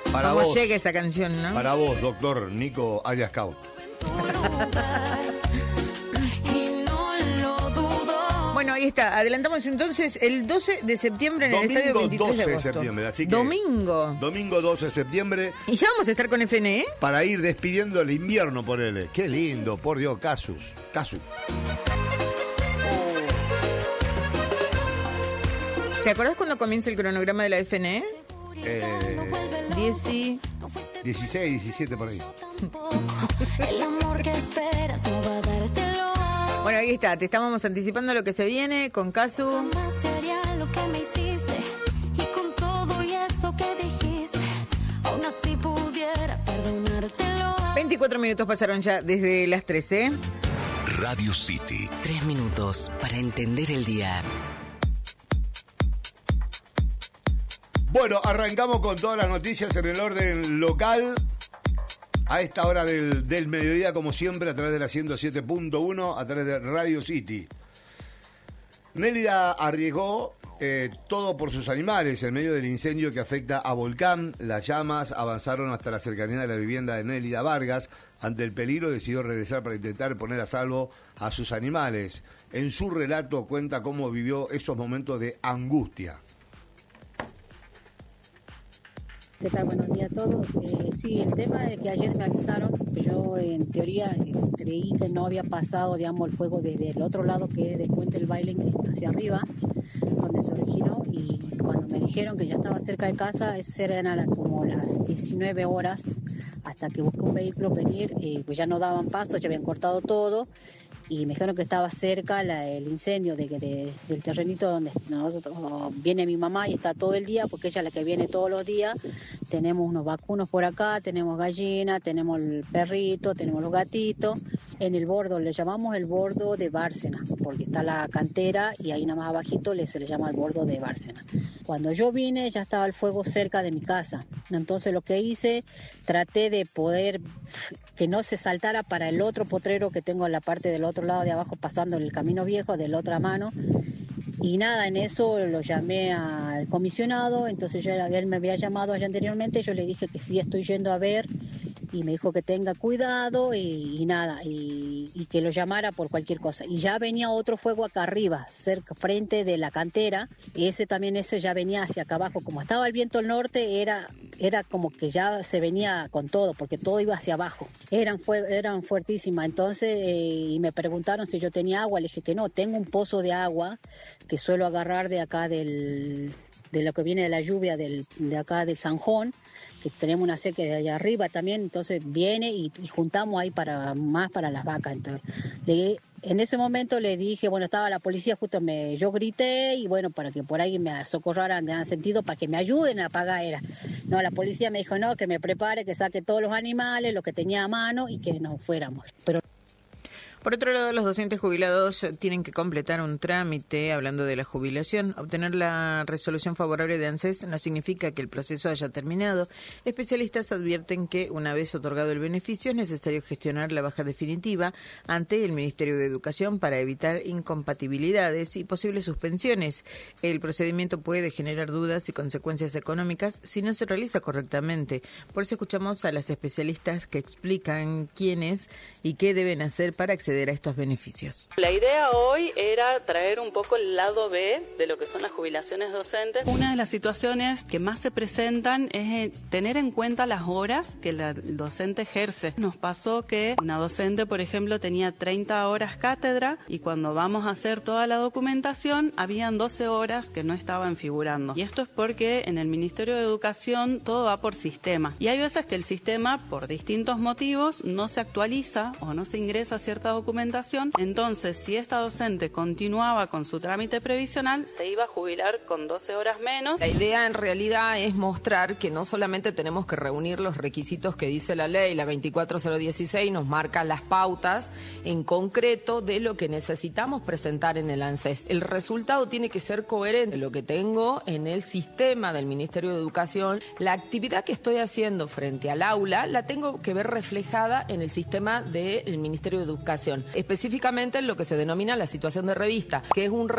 Para ¿Cómo vos, llega esa canción, no? para vos, doctor Nico alias Scout. Bueno, ahí está. Adelantamos entonces el 12 de septiembre en el estadio 23 12 de de agosto. septiembre, así que... Domingo. Domingo 12 de septiembre, Y ya vamos a estar con FNE. para ir despidiendo el invierno, ponele. Qué lindo, por Dios, Casu. ¿Te acordás cuando comienza el cronograma de la FNE? 16, 17 por ahí. El amor que esperas no va a dártelo. Bueno, ahí está. Te estábamos anticipando lo que se viene con Casu. Jamás te haría lo que me hiciste. Y con todo y eso que dijiste, aún así pudiera perdonártelo. 24 minutos pasaron ya desde las 13. Radio City. 3 minutos para entender el día. Bueno, arrancamos con todas las noticias en el orden local. A esta hora del mediodía, como siempre, a través de la 107.1, a través de Radio City. Nélida arriesgó todo por sus animales en medio del incendio que afecta a Volcán. Las llamas avanzaron hasta la cercanía de la vivienda de Nélida Vargas. Ante el peligro decidió regresar para intentar poner a salvo a sus animales. En su relato cuenta cómo vivió esos momentos de angustia. ¿Qué tal? Buenos días a todos. Sí, el tema de que ayer me avisaron, que yo en teoría creí que no había pasado, digamos, el fuego desde el otro lado, que es del puente del Baile, que está hacia arriba, donde se originó, y cuando me dijeron que ya estaba cerca de casa, eran como las 19 horas, hasta que busqué un vehículo venir, pues ya no daban paso, ya habían cortado todo, y me dijeron que estaba cerca el incendio del terrenito donde nosotros viene mi mamá y está todo el día, porque ella es la que viene todos los días. Tenemos unos vacunos por acá, tenemos gallinas, tenemos el perrito, tenemos los gatitos. En el bordo, le llamamos el bordo de Bárcena, porque está la cantera y ahí nada más abajito se le llama el bordo de Bárcena. Cuando yo vine ya estaba el fuego cerca de mi casa, entonces lo que hice, traté de poder que no se saltara para el otro potrero que tengo en la parte del otro lado de abajo, pasando el camino viejo de la otra mano. Y nada, en eso lo llamé al comisionado, entonces él me había llamado allá anteriormente, yo le dije que sí estoy yendo a ver, y me dijo que tenga cuidado y nada, y que lo llamara por cualquier cosa. Y ya venía otro fuego acá arriba, cerca, frente de la cantera, y ese ya venía hacia acá abajo. Como estaba el viento al norte, era como que ya se venía con todo, porque todo iba hacia abajo. Eran fuertísimas. Entonces, y me preguntaron si yo tenía agua, le dije que no, tengo un pozo de agua que suelo agarrar de acá de lo que viene de la lluvia de acá del Sanjón, que tenemos una sequía de allá arriba también, entonces viene y juntamos ahí para las vacas. Entonces, en ese momento le dije, bueno, estaba la policía, yo grité, y bueno, para que por ahí me socorraran, en sentido, para que me ayuden a apagar era. No, la policía me dijo, no, que me prepare, que saque todos los animales, lo que tenía a mano, y que nos fuéramos. Pero Por otro lado, los docentes jubilados tienen que completar un trámite hablando de la jubilación. Obtener la resolución favorable de ANSES no significa que el proceso haya terminado. Especialistas advierten que, una vez otorgado el beneficio, es necesario gestionar la baja definitiva ante el Ministerio de Educación para evitar incompatibilidades y posibles suspensiones. El procedimiento puede generar dudas y consecuencias económicas si no se realiza correctamente. Por eso escuchamos a las especialistas que explican quiénes y qué deben hacer para acceder a estos beneficios. La idea hoy era traer un poco el lado B de lo que son las jubilaciones docentes. Una de las situaciones que más se presentan es tener en cuenta las horas que la docente ejerce. Nos pasó que una docente, por ejemplo, tenía 30 horas cátedra y cuando vamos a hacer toda la documentación habían 12 horas que no estaban figurando. Y esto es porque en el Ministerio de Educación todo va por sistema. Y hay veces que el sistema, por distintos motivos, no se actualiza o no se ingresa a cierta documentación. Entonces, si esta docente continuaba con su trámite previsional, se iba a jubilar con 12 horas menos. La idea en realidad es mostrar que no solamente tenemos que reunir los requisitos que dice la ley, la 24016 nos marca las pautas en concreto de lo que necesitamos presentar en el ANSES. El resultado tiene que ser coherente. Lo que tengo en el sistema del Ministerio de Educación, la actividad que estoy haciendo frente al aula, la tengo que ver reflejada en el sistema del Ministerio de Educación, específicamente en lo que se denomina la situación de revista, que es un